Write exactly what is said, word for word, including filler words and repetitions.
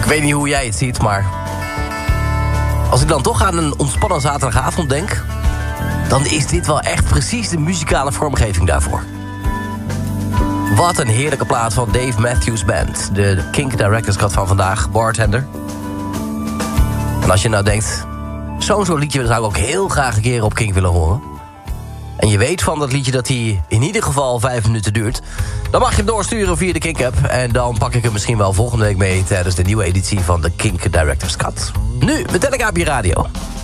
weet niet hoe jij het ziet, maar... als ik dan toch aan een ontspannen zaterdagavond denk... dan is dit wel echt precies de muzikale vormgeving daarvoor. Wat een heerlijke plaat van Dave Matthews Band. De Kink Director's Cut van vandaag, Bartender. En als je nou denkt... zo'n zo'n liedje zou ik ook heel graag een keer op Kink willen horen... en je weet van dat liedje dat hij in ieder geval vijf minuten duurt... dan mag je hem doorsturen via de Kink-app... en dan pak ik hem misschien wel volgende week mee... tijdens de nieuwe editie van de Kink Director's Cut. Nu, Metallica op je radio.